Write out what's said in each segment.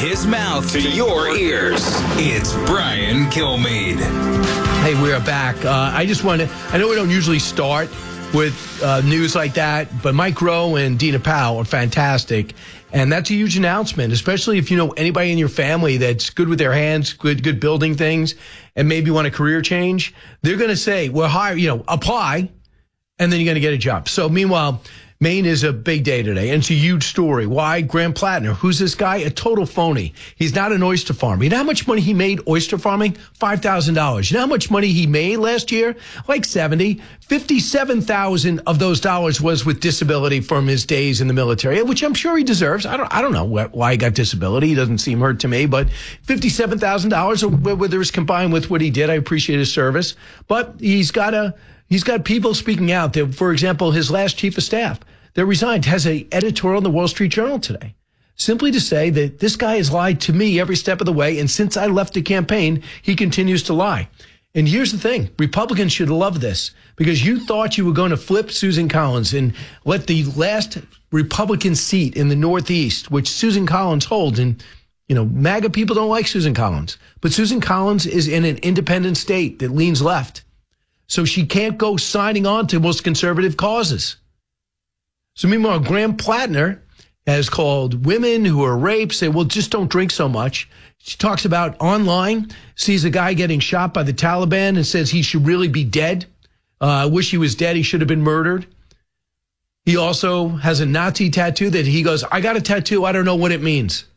his mouth to your ears. It's Brian Kilmeade. Hey, we are back. I know we don't usually start with news like that, but Mike Rowe and Dina Powell are fantastic. And that's a huge announcement, especially if you know anybody in your family that's good with their hands, good building things, and maybe want a career change. They're going to say, well, apply, and then you're going to get a job. So meanwhile, Maine is a big day today, and it's a huge story. Why? Graham Plattner. Who's this guy? A total phony. He's not an oyster farmer. You know how much money he made oyster farming? $5,000. You know how much money he made last year? Like 70. 57,000 of those dollars was with disability from his days in the military, which I'm sure he deserves. I don't know why he got disability. He doesn't seem hurt to me, but $57,000, whether it's combined with what he did, I appreciate his service. But he's got people speaking out. For example, his last chief of staff that resigned has an editorial in the Wall Street Journal today, simply to say that this guy has lied to me every step of the way, and since I left the campaign, he continues to lie. And here's the thing. Republicans should love this, because you thought you were going to flip Susan Collins and let the last Republican seat in the Northeast, which Susan Collins holds, and MAGA people don't like Susan Collins, but Susan Collins is in an independent state that leans left. So she can't go signing on to most conservative causes. So meanwhile, Graham Plattner has called women who are raped, say, well, just don't drink so much. She talks about online, sees a guy getting shot by the Taliban and says he should really be dead. Wish he was dead. He should have been murdered. He also has a Nazi tattoo that he goes, I got a tattoo. I don't know what it means.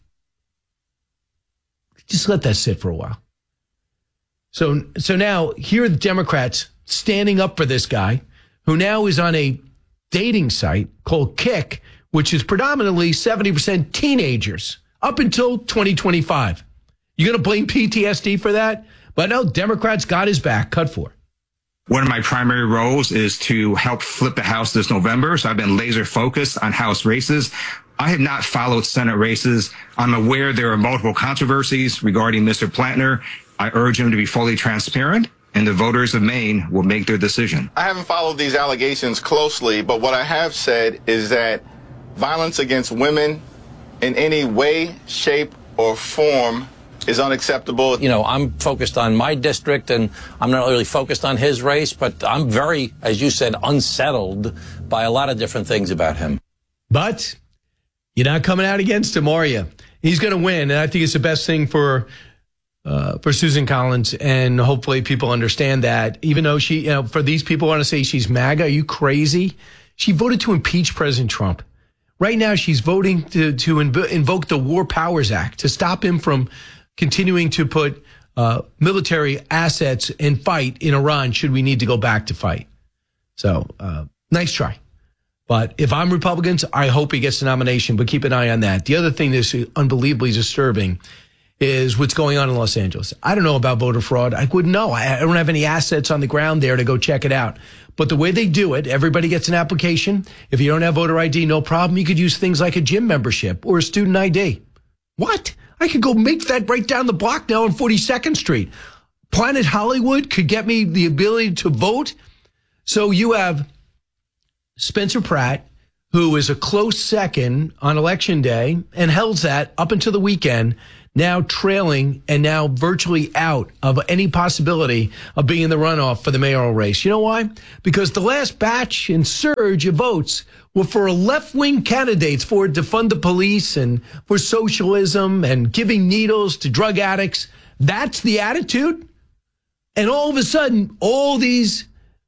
Just let that sit for a while. So now here are the Democrats standing up for this guy who now is on a dating site called Kik, which is predominantly 70% teenagers up until 2025. You're going to blame PTSD for that? But no, Democrats got his back. Cut 4. One of my primary roles is to help flip the House this November. So I've been laser focused on House races. I have not followed Senate races. I'm aware there are multiple controversies regarding Mr. Plattner. I urge him to be fully transparent, and the voters of Maine will make their decision. I haven't followed these allegations closely, but what I have said is that violence against women in any way, shape, or form is unacceptable. I'm focused on my district, and I'm not really focused on his race, but I'm very, as you said, unsettled by a lot of different things about him. But you're not coming out against him, are you? He's going to win, and I think it's the best thing for Susan Collins, and hopefully people understand that. Even though she, for these people who want to say she's MAGA, are you crazy? She voted to impeach President Trump. Right now, she's voting to invoke the War Powers Act to stop him from continuing to put military assets and fight in Iran should we need to go back to fight. So, nice try. But if I'm Republicans, I hope he gets the nomination, but keep an eye on that. The other thing that's unbelievably disturbing is what's going on in Los Angeles. I don't know about voter fraud. I wouldn't know. I don't have any assets on the ground there to go check it out. But the way they do it, everybody gets an application. If you don't have voter ID, no problem. You could use things like a gym membership or a student ID. What? I could go make that right down the block now on 42nd Street. Planet Hollywood could get me the ability to vote. So you have Spencer Pratt, who is a close second on Election Day and held that up until the weekend, now trailing and now virtually out of any possibility of being in the runoff for the mayoral race. You know why? Because the last batch and surge of votes were for left-wing candidates for defund the police and for socialism and giving needles to drug addicts. That's the attitude. And all of a sudden, all these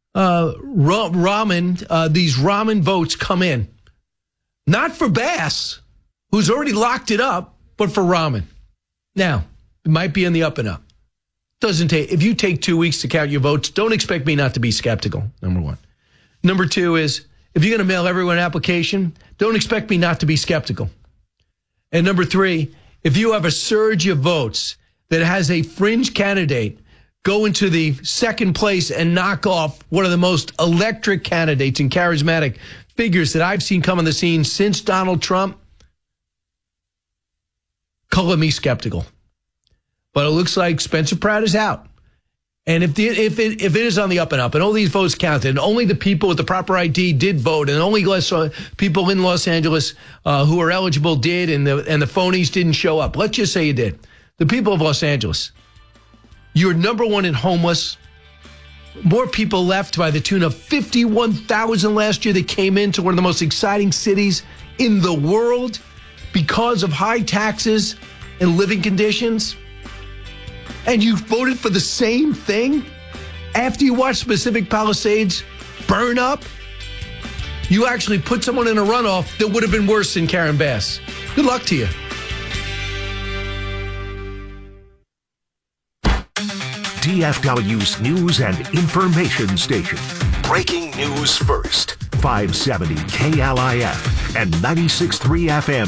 ramen votes come in. Not for Bass, who's already locked it up, but for Rahman. Now, it might be in the up and up. If you take 2 weeks to count your votes, don't expect me not to be skeptical, number one. Number two is, if you're going to mail everyone an application, don't expect me not to be skeptical. And number three, if you have a surge of votes that has a fringe candidate go into the second place and knock off one of the most electric candidates and charismatic figures that I've seen come on the scene since Donald Trump, color me skeptical. But it looks like Spencer Pratt is out. And if it is on the up and up, and all these votes counted, and only the people with the proper ID did vote, and only people in Los Angeles who are eligible did, and the phonies didn't show up. Let's just say you did. The people of Los Angeles, you're number one in homeless. More people left by the tune of 51,000 last year that came into one of the most exciting cities in the world because of high taxes and living conditions. And you voted for the same thing after you watched Pacific Palisades burn up? You actually put someone in a runoff that would have been worse than Karen Bass. Good luck to you. DFW's news and information station. Breaking news first. 570 KLIF and 96.3 FM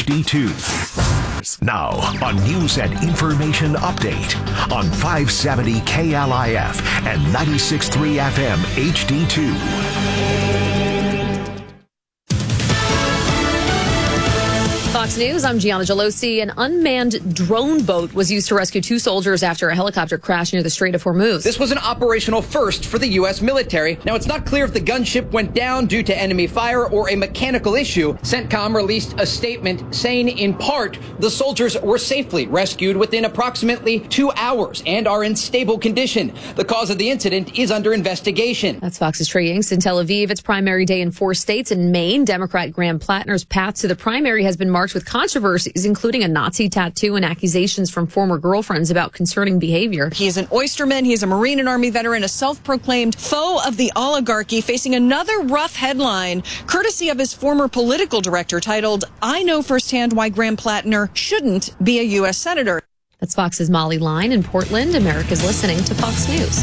HD2. Now, a news and information update on 570 KLIF and 96.3 FM HD2. Fox News, I'm Gianna Gelosi. An unmanned drone boat was used to rescue 2 soldiers after a helicopter crashed near the Strait of Hormuz. This was an operational first for the U.S. military. Now, it's not clear if the gunship went down due to enemy fire or a mechanical issue. CENTCOM released a statement saying, in part, the soldiers were safely rescued within approximately 2 hours and are in stable condition. The cause of the incident is under investigation. That's Fox's Trey Yingst in Tel Aviv. It's primary day in 4 states. In Maine, Democrat Graham Plattner's path to the primary has been marked with controversies, including a Nazi tattoo and accusations from former girlfriends about concerning behavior. He is an oysterman. He is a Marine and Army veteran, a self-proclaimed foe of the oligarchy, facing another rough headline, courtesy of his former political director, titled, "I know firsthand why Graham Plattner shouldn't be a U.S. Senator." That's Fox's Molly Line in Portland. America's listening to Fox News.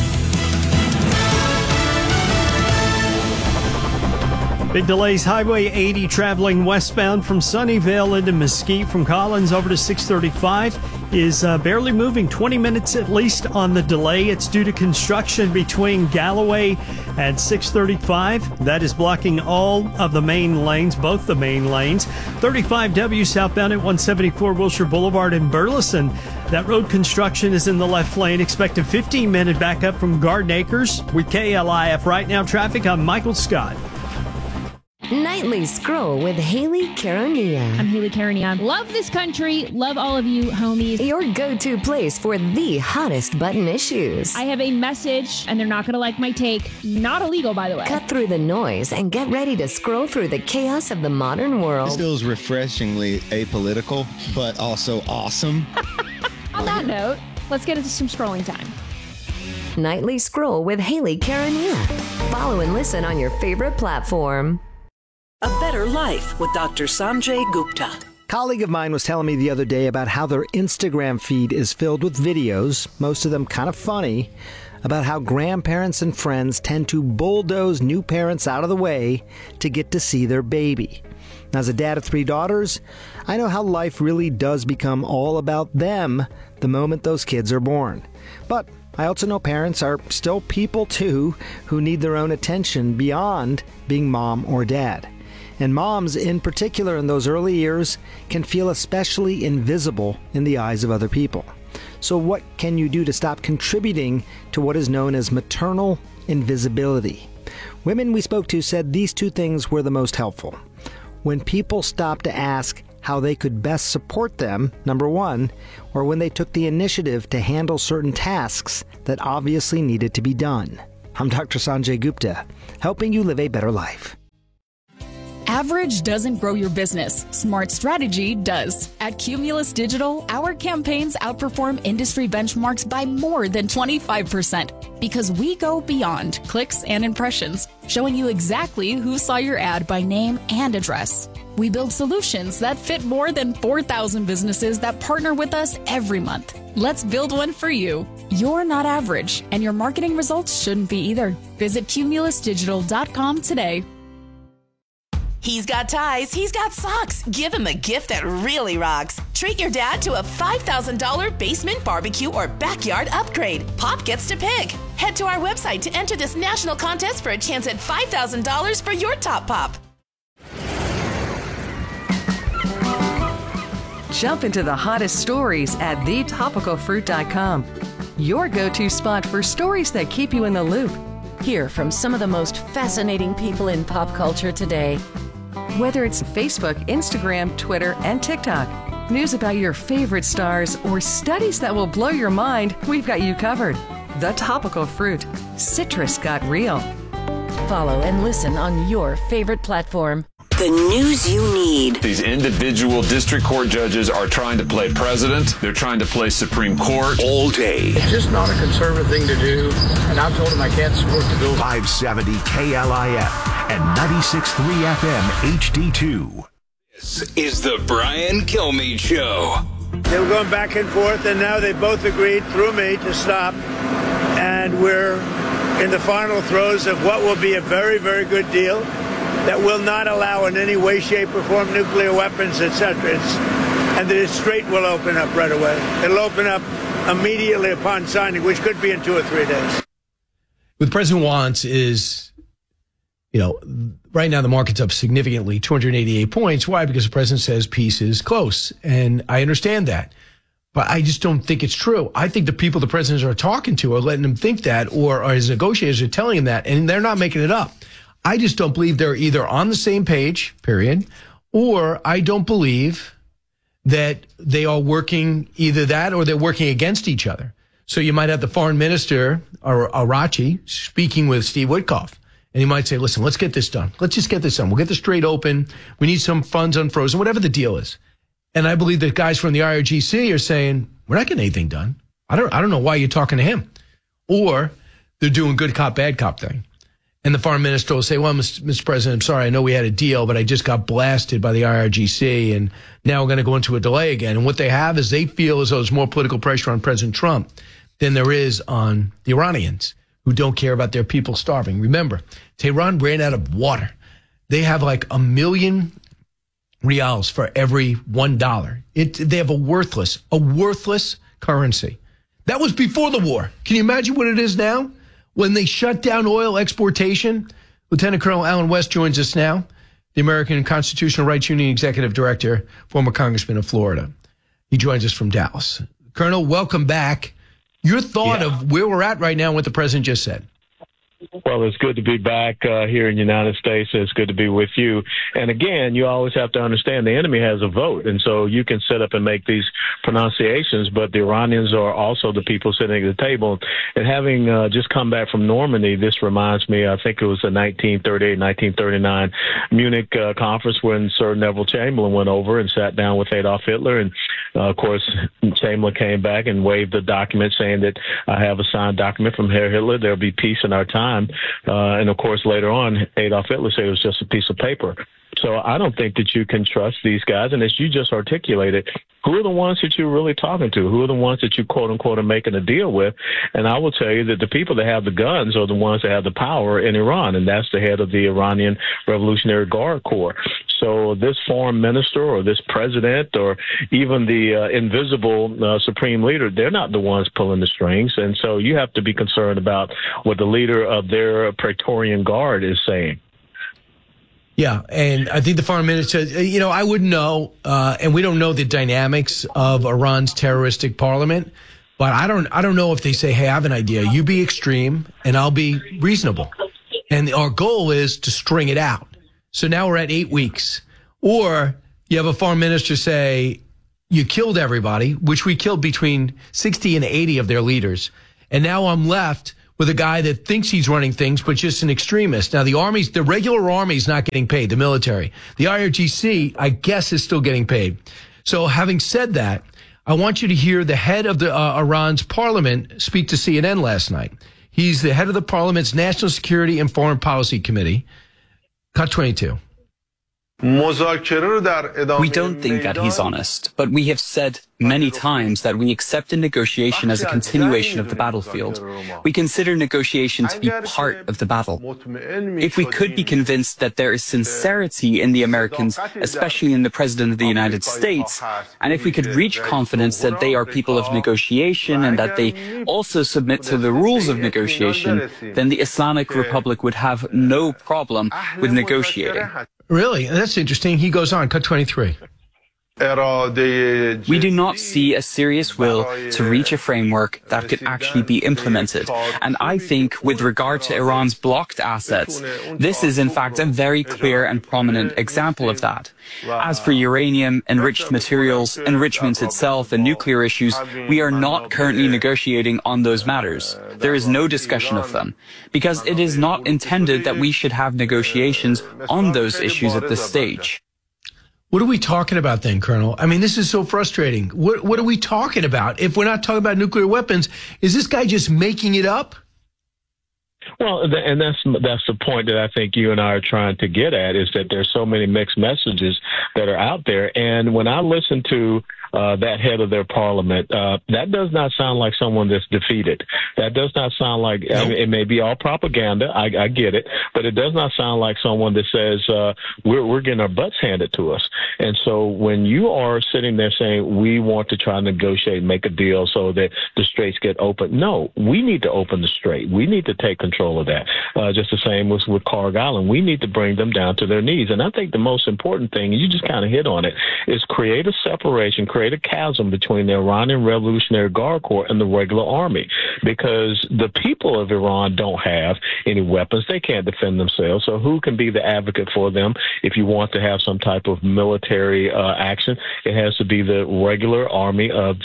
Big delays, Highway 80 traveling westbound from Sunnyvale into Mesquite from Collins over to 635 is barely moving, 20 minutes at least on the delay. It's due to construction between Galloway and 635. That is blocking all of the main lanes, both the main lanes. 35W southbound at 174 Wilshire Boulevard in Burleson. That road construction is in the left lane. Expect a 15-minute backup from Garden Acres. With KLIF right now, traffic, I'm Michael Scott. Nightly Scroll with Haley Karania. I'm Haley Karania. Love this country. Love all of you, homies. Your go-to place for the hottest button issues. I have a message, and they're not going to like my take. Not illegal, by the way. Cut through the noise and get ready to scroll through the chaos of the modern world. This feels refreshingly apolitical, but also awesome. On that note, let's get into some scrolling time. Nightly Scroll with Haley Karania. Follow and listen on your favorite platform. A Better Life with Dr. Sanjay Gupta. A colleague of mine was telling me the other day about how their Instagram feed is filled with videos, most of them kind of funny, about how grandparents and friends tend to bulldoze new parents out of the way to get to see their baby. Now, as a dad of 3 daughters, I know how life really does become all about them the moment those kids are born. But I also know parents are still people too who need their own attention beyond being mom or dad. And moms, in particular in those early years, can feel especially invisible in the eyes of other people. So what can you do to stop contributing to what is known as maternal invisibility? Women we spoke to said these 2 things were the most helpful. When people stopped to ask how they could best support them, number 1, or when they took the initiative to handle certain tasks that obviously needed to be done. I'm Dr. Sanjay Gupta, helping you live a better life. Average doesn't grow your business. Smart strategy does. At Cumulus Digital, our campaigns outperform industry benchmarks by more than 25% because we go beyond clicks and impressions, showing you exactly who saw your ad by name and address. We build solutions that fit more than 4,000 businesses that partner with us every month. Let's build one for you. You're not average, and your marketing results shouldn't be either. Visit cumulusdigital.com today. He's got ties, he's got socks. Give him a gift that really rocks. Treat your dad to a $5,000 basement barbecue or backyard upgrade. Pop gets to pick. Head to our website to enter this national contest for a chance at $5,000 for your top pop. Jump into the hottest stories at thetopicalfruit.com. Your go-to spot for stories that keep you in the loop. Hear from some of the most fascinating people in pop culture today. Whether it's Facebook, Instagram, Twitter, and TikTok, news about your favorite stars, or studies that will blow your mind, we've got you covered. The Topical Fruit. Citrus got real. Follow and listen on your favorite platform. The news you need. These individual district court judges are trying to play president. They're trying to play Supreme Court all day. It's just not a conservative thing to do, and I've told them I can't support the bill. 570 KLIF and 96.3 FM HD2. This is the Brian Kilmeade Show. They were going back and forth, and now they both agreed through me to stop, and we're in the final throes of what will be a very, very good deal that will not allow in any way, shape, or form nuclear weapons, etc. And the Strait will open up right away. It'll open up immediately upon signing, which could be in 2 or 3 days. What the president wants is, right now the market's up significantly, 288 points. Why? Because the president says peace is close. And I understand that. But I just don't think it's true. I think the people the presidents are talking to are letting him think that, or his negotiators are telling him that, and they're not making it up. I just don't believe they're either on the same page, period, or I don't believe that they are working either that or they're working against each other. So you might have the foreign minister, or Arachi, speaking with Steve Witkoff, and he might say, listen, let's get this done. Let's just get this done. We'll get the Strait open. We need some funds unfrozen, whatever the deal is. And I believe that guys from the IRGC are saying, we're not getting anything done. I don't know why you're talking to him. Or they're doing good cop, bad cop thing. And the foreign minister will say, well, Mr. President, I'm sorry, I know we had a deal, but I just got blasted by the IRGC, and now we're going to go into a delay again. And what they have is they feel as though there's more political pressure on President Trump than there is on the Iranians, who don't care about their people starving. Remember, Tehran ran out of water. They have like 1 million reals for every $1. They have a worthless currency. That was before the war. Can you imagine what it is now? When they shut down oil exportation, Lieutenant Colonel Alan West joins us now, the American Constitutional Rights Union Executive Director, former Congressman of Florida. He joins us from Dallas. Colonel, welcome back. Your thought of where we're at right now and what the president just said. Well, it's good to be back here in the United States. It's good to be with you. And again, you always have to understand the enemy has a vote. And so you can sit up and make these pronunciations, but the Iranians are also the people sitting at the table. And having just come back from Normandy, this reminds me, I think it was the 1938, 1939 Munich conference when Sir Neville Chamberlain went over and sat down with Adolf Hitler. And of course, Chamberlain came back and waved the document saying that I have a signed document from Herr Hitler. There'll be peace in our time. And of course, later on, Adolf Hitler said it was just a piece of paper. So I don't think that you can trust these guys. And as you just articulated, who are the ones that you're really talking to? Who are the ones that you, quote unquote, are making a deal with? And I will tell you that the people that have the guns are the ones that have the power in Iran. And that's the head of the Iranian Revolutionary Guard Corps. So this foreign minister or this president or even the invisible supreme leader, they're not the ones pulling the strings. And so you have to be concerned about what the leader of their Praetorian Guard is saying. Yeah, and I think the foreign minister, I wouldn't know, and we don't know the dynamics of Iran's terroristic parliament, but I don't know if they say, hey, I have an idea. You be extreme, and I'll be reasonable. And our goal is to string it out. So now we're at 8 weeks. Or you have a foreign minister say, you killed everybody, which we killed between 60 and 80 of their leaders. And now I'm left with a guy that thinks he's running things, but just an extremist. Now, the regular army's not getting paid, the military. The IRGC, I guess, is still getting paid. So having said that, I want you to hear the head of the Iran's parliament speak to CNN last night. He's the head of the parliament's National Security and Foreign Policy Committee. Cut 22. We don't think that he's honest, but we have said many times that we accept a negotiation as a continuation of the battlefield. We consider negotiation to be part of the battle. If we could be convinced that there is sincerity in the Americans, especially in the President of the United States, and if we could reach confidence that they are people of negotiation and that they also submit to the rules of negotiation, then the Islamic Republic would have no problem with negotiating. Really? That's interesting. He goes on, cut 23. We do not see a serious will to reach a framework that could actually be implemented. And I think with regard to Iran's blocked assets, this is in fact a very clear and prominent example of that. As for uranium, enriched materials, enrichment itself, and nuclear issues, we are not currently negotiating on those matters. There is no discussion of them, because it is not intended that we should have negotiations on those issues at this stage. What are we talking about then, Colonel? I mean, this is so frustrating. What are we talking about? If we're not talking about nuclear weapons, is this guy just making it up? Well, and that's the point that I think you and I are trying to get at, is that there's so many mixed messages that are out there. And when I listen to that head of their parliament, that does not sound like someone that's defeated. That does not sound like, I mean, it may be all propaganda, I get it, but it does not sound like someone that says we're getting our butts handed to us. And so when you are sitting there saying we want to try and negotiate, make a deal so that the straits get open, no, we need to open the strait. We need to take control of that. Just the same was with Carg Island. We need to bring them down to their knees. And I think the most important thing, you just kind of hit on it, is create a separation, create a chasm between the Iranian Revolutionary Guard Corps and the regular army, because the people of Iran don't have any weapons. They can't defend themselves. So who can be the advocate for them? If you want to have some type of military action, it has to be the regular army of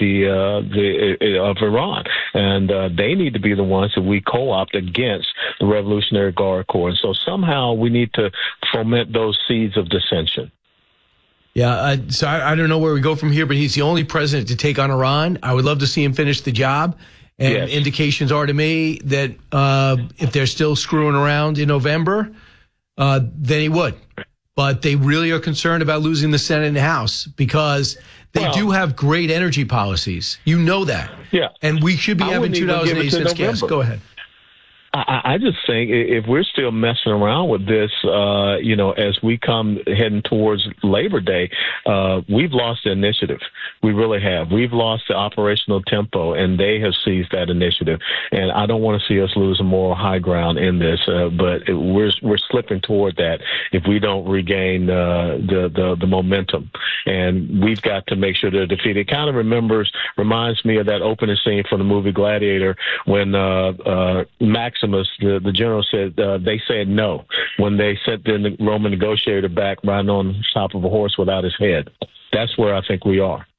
of Iran, and they need to be the ones that we co-opt against the Revolutionary Guard Corps. And so somehow we need to foment those seeds of dissension. Yeah, so I don't know where we go from here, but he's the only president to take on Iran. I would love to see him finish the job. And yes, indications are to me that if they're still screwing around in November, then he would. But they really are concerned about losing the Senate and House, because they do have great energy policies. You know that. Yeah. And we should be having $2.80 gas. Go ahead. I just think if we're still messing around with this, as we come heading towards Labor Day, we've lost the initiative. We really have. We've lost the operational tempo, and they have seized that initiative. And I don't want to see us lose a moral high ground in this, but we're slipping toward that if we don't regain the momentum. And we've got to make sure they're defeated. It kind of reminds me of that opening scene from the movie Gladiator when Maximus, the general, said they said no when they sent the Roman negotiator back riding on top of a horse without his head. That's where I think we are.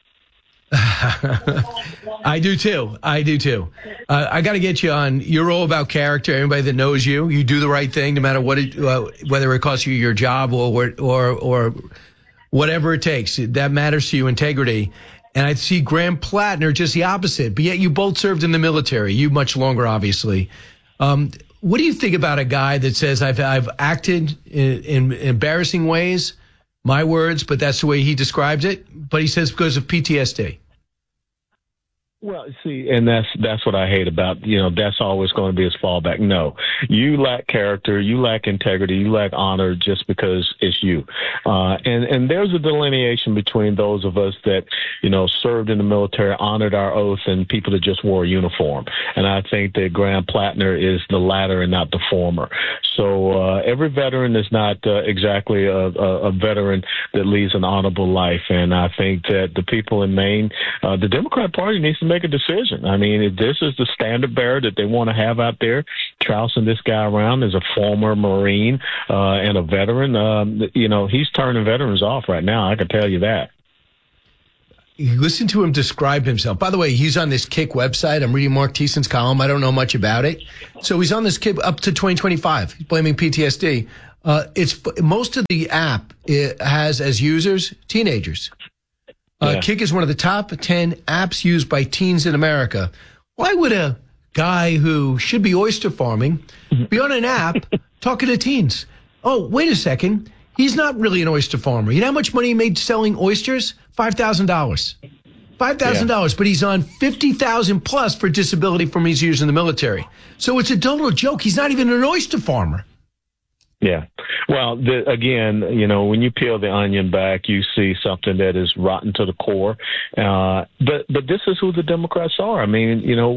I do too. I got to get you on. You're all about character. Everybody that knows you, you do the right thing, no matter what whether it costs you your job or whatever it takes. That matters to you, integrity. And I see Graham Plattner just the opposite. But yet you both served in the military. You much longer, obviously. What do you think about a guy that says I've acted in embarrassing ways, my words, but that's the way he describes it. But he says because of PTSD. Well, see, and that's what I hate about, that's always going to be his fallback. No, you lack character, you lack integrity, you lack honor just because it's you. And there's a delineation between those of us that, served in the military, honored our oath, and people that just wore a uniform. And I think that Graham Plattner is the latter and not the former. So every veteran is not exactly a veteran that leads an honorable life. And I think that the people in Maine, the Democrat Party needs to make a decision. I mean, if this is the standard bearer that they want to have out there, trouncing this guy around as a former Marine and a veteran, he's turning veterans off right now. I can tell you that. Listen to him describe himself. By the way, he's on this Kick website. I'm reading Mark Thiessen's column. I don't know much about it. So he's on this Kick up to 2025. He's blaming PTSD. It's most of the app it has as users teenagers. Kick is one of the top 10 apps used by teens in America. Why would a guy who should be oyster farming be on an app talking to teens? Oh, wait a second. He's not really an oyster farmer. You know how much money he made selling oysters? $5,000. $5,000, but he's on 50,000 plus for disability from his years in the military. So it's a total joke. He's not even an oyster farmer. Yeah. Well, again, when you peel the onion back, you see something that is rotten to the core. But this is who the Democrats are. I mean,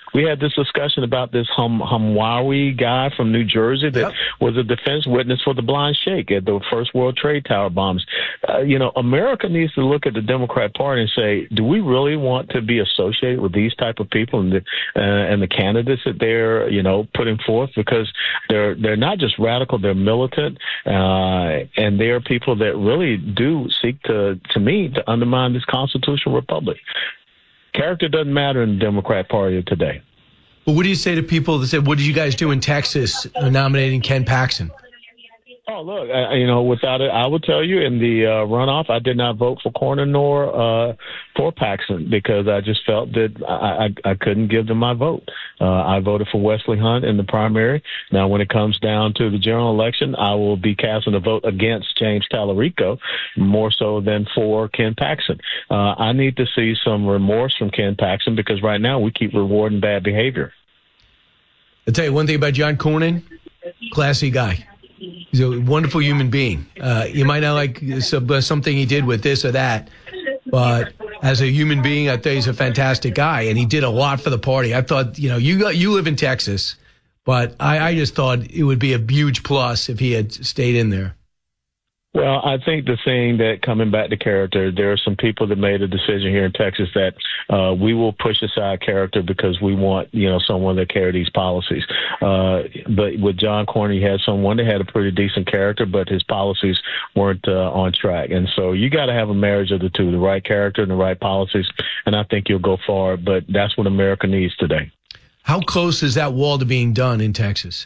We had this discussion about this Hamwawi guy from New Jersey that was a defense witness for the blind sheikh at the first World Trade Tower bombs. America needs to look at the Democrat Party and say, do we really want to be associated with these type of people and the candidates that they're, putting forth? Because they're not just radical, they're militant, and they're people that really do seek to undermine this constitutional republic. Character doesn't matter in the Democrat Party of today. Well, what do you say to people that said, what did you guys do in Texas nominating Ken Paxton? Oh, look, without it, I will tell you in the runoff, I did not vote for Corner nor for Paxton because I just felt that I couldn't give them my vote. I voted for Wesley Hunt in the primary. Now, when it comes down to the general election, I will be casting a vote against James Tallarico more so than for Ken Paxton. I need to see some remorse from Ken Paxton because right now we keep rewarding bad behavior. I'll tell you one thing about John Cornyn, classy guy. He's a wonderful human being. You might not like something he did with this or that, but as a human being, I thought he's a fantastic guy, and he did a lot for the party. I thought, you live in Texas, but I just thought it would be a huge plus if he had stayed in there. Well, I think the thing that coming back to character, there are some people that made a decision here in Texas that we will push aside character because we want, someone that carry these policies. But with John Cornyn, he had someone that had a pretty decent character, but his policies weren't on track. And so you got to have a marriage of the two, the right character and the right policies. And I think you'll go far, but that's what America needs today. How close is that wall to being done in Texas?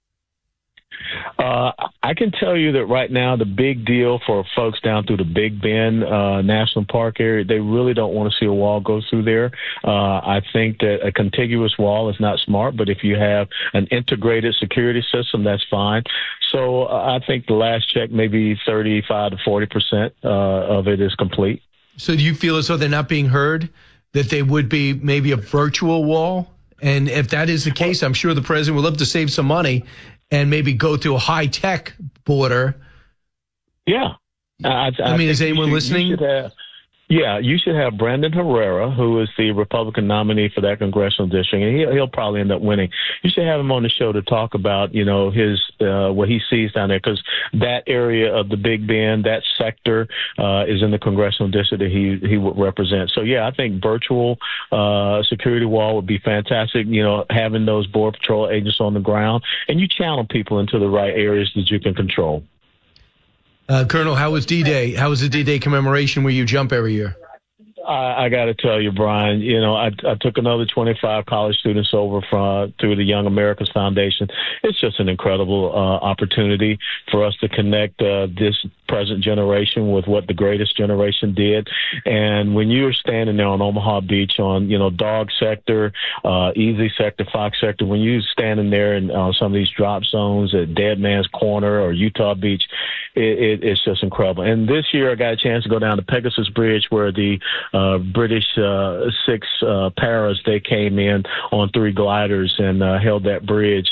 I can tell you that right now the big deal for folks down through the Big Bend National Park area, they really don't want to see a wall go through there. I think that a contiguous wall is not smart, but if you have an integrated security system, that's fine. So I think the last check, maybe 35 to 40% of it is complete. So do you feel as though they're not being heard, that they would be maybe a virtual wall? And if that is the case, I'm sure the president would love to save some money and maybe go through a high-tech border. Yeah. I mean, is anyone listening? You should have Brandon Herrera, who is the Republican nominee for that congressional district, and he'll probably end up winning. You should have him on the show to talk about, his what he sees down there, because that area of the Big Bend, that sector, is in the congressional district that he would represent. So, I think virtual security wall would be fantastic, having those Border Patrol agents on the ground, and you channel people into the right areas that you can control. Colonel, how was D-Day? How was the D-Day commemoration where you jump every year? I got to tell you, Brian, I took another 25 college students over through the Young Americans Foundation. It's just an incredible opportunity for us to connect this present generation with what the greatest generation did. And when you're standing there on Omaha Beach on, Dog Sector, Easy Sector, Fox Sector, when you're standing there in some of these drop zones at Dead Man's Corner or Utah Beach, it's just incredible. And this year I got a chance to go down to Pegasus Bridge where the British 6 paras, they came in on 3 gliders and held that bridge.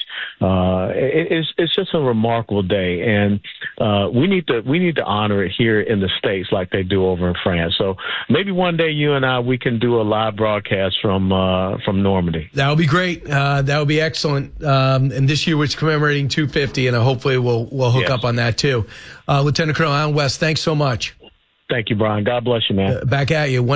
It's just a remarkable day, and we need to honor it here in the States like they do over in France. So maybe one day you and I, we can do a live broadcast from Normandy. That would be great. That would be excellent. And this year it's commemorating 250, and hopefully we'll hook up on that too. Lieutenant Colonel Allen West, thanks so much. Thank you, Brian. God bless you, man. Back at you,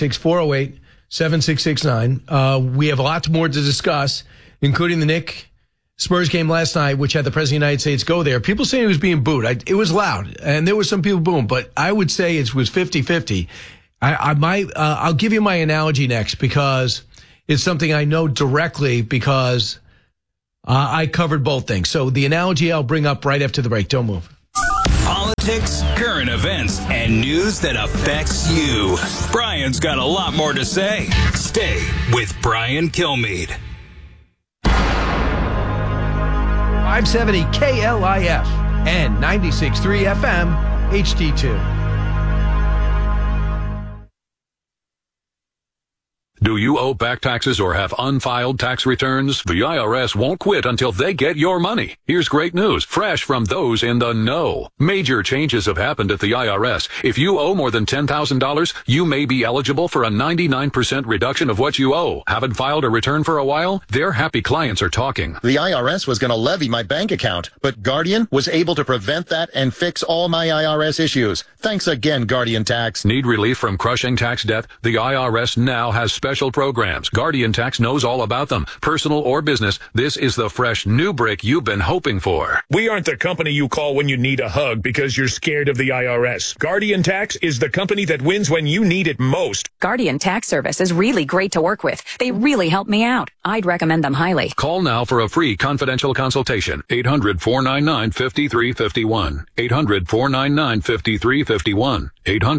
1-866-408-7669. We have a lot more to discuss, including the Knicks Spurs game last night, which had the President of the United States go there. People saying it was being booed. It was loud, and there were some people booing, but I would say it was 50-50. I'll give you my analogy next because it's something I know directly because I covered both things. So the analogy I'll bring up right after the break. Don't move. Politics, current events, and news that affects you. Brian's got a lot more to say. Stay with Brian Kilmeade. 570 KLIF and 96.3 FM HD2. Do you owe back taxes or have unfiled tax returns? The IRS won't quit until they get your money. Here's great news, fresh from those in the know. Major changes have happened at the IRS. If you owe more than $10,000, you may be eligible for a 99% reduction of what you owe. Haven't filed a return for a while? Their happy clients are talking. The IRS was going to levy my bank account, but Guardian was able to prevent that and fix all my IRS issues. Thanks again, Guardian Tax. Need relief from crushing tax debt? The IRS now has special programs. Guardian Tax knows all about them. Personal or business, this is the fresh new break you've been hoping for. We aren't the company you call when you need a hug because you're scared of the IRS. Guardian Tax is the company that wins when you need it most. Guardian Tax Service is really great to work with. They really help me out. I'd recommend them highly. Call now for a free confidential consultation. 800-499-5351. 800-499-5351.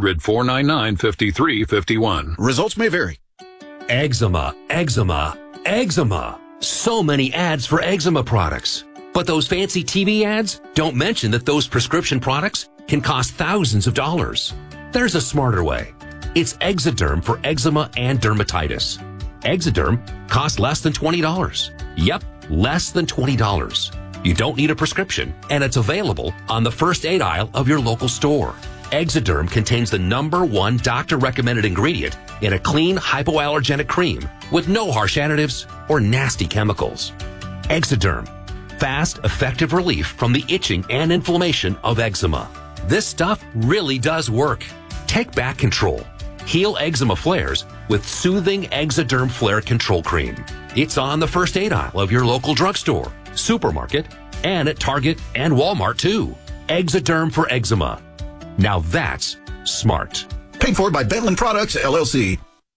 800-499-5351. Results may vary. Eczema, eczema, eczema. So many ads for eczema products. But those fancy TV ads don't mention that those prescription products can cost thousands of dollars. There's a smarter way. It's Exoderm for eczema and dermatitis. Exoderm costs less than $20. Yep, less than $20. You don't need a prescription, and it's available on the first aid aisle of your local store. Exoderm contains the #1 doctor-recommended ingredient in a clean, hypoallergenic cream with no harsh additives or nasty chemicals. Exoderm. Fast, effective relief from the itching and inflammation of eczema. This stuff really does work. Take back control. Heal eczema flares with soothing Exoderm Flare Control Cream. It's on the first aid aisle of your local drugstore, supermarket, and at Target and Walmart too. Exoderm for eczema. Now that's smart. Paid for by Bentland Products, LLC.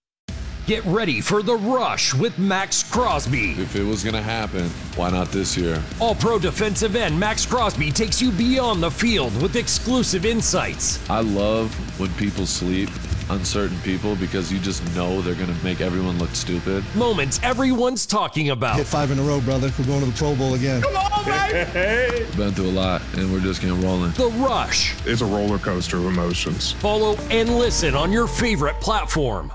Get ready for the rush with Max Crosby. If it was going to happen, why not this year? All-pro defensive end Max Crosby takes you beyond the field with exclusive insights. I love when people sleep, uncertain people, because you just know they're going to make everyone look stupid. Moments everyone's talking about. Hit 5 in a row, brother. We're going to the Pro Bowl again. Come on, baby! Been through a lot, and we're just getting rolling. The Rush. It's a roller coaster of emotions. Follow and listen on your favorite platform.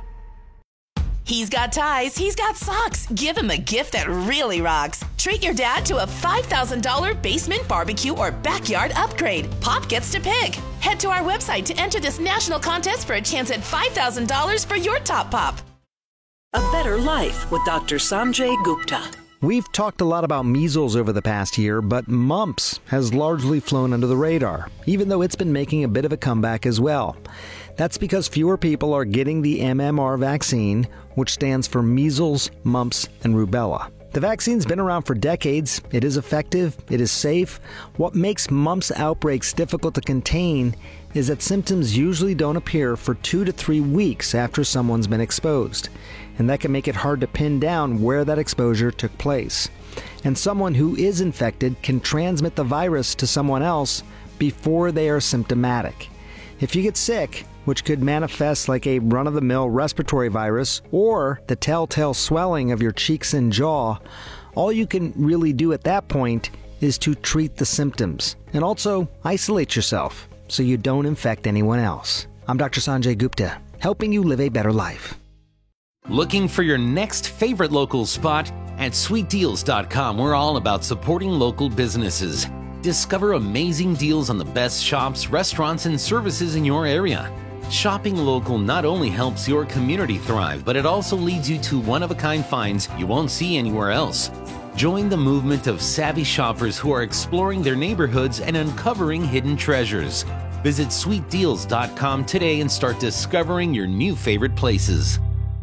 He's got ties, he's got socks. Give him a gift that really rocks. Treat your dad to a $5,000 basement barbecue or backyard upgrade. Pop gets to pick. Head to our website to enter this national contest for a chance at $5,000 for your top pop. A Better Life with Dr. Sanjay Gupta. We've talked a lot about measles over the past year, but mumps has largely flown under the radar, even though it's been making a bit of a comeback as well. That's because fewer people are getting the MMR vaccine, which stands for measles, mumps, and rubella. The vaccine's been around for decades. It is effective. It is safe. What makes mumps outbreaks difficult to contain is that symptoms usually don't appear for 2 to 3 weeks after someone's been exposed. And that can make it hard to pin down where that exposure took place. And someone who is infected can transmit the virus to someone else before they are symptomatic. If you get sick, which could manifest like a run-of-the-mill respiratory virus or the telltale swelling of your cheeks and jaw, all you can really do at that point is to treat the symptoms and also isolate yourself so you don't infect anyone else. I'm Dr. Sanjay Gupta, helping you live a better life. Looking for your next favorite local spot? At sweetdeals.com, we're all about supporting local businesses. Discover amazing deals on the best shops, restaurants, and services in your area. Shopping local not only helps your community thrive, but it also leads you to one-of-a-kind finds you won't see anywhere else. Join the movement of savvy shoppers who are exploring their neighborhoods and uncovering hidden treasures. Visit sweetdeals.com today and start discovering your new favorite places.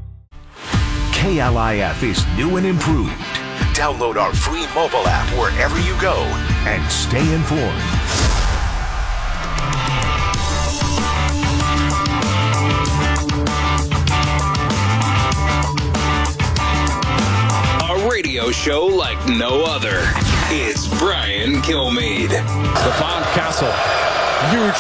KLIF is new and improved. Download our free mobile app wherever you go and stay informed. A radio show like no other. It's Brian Kilmeade. Stephon Castle. Huge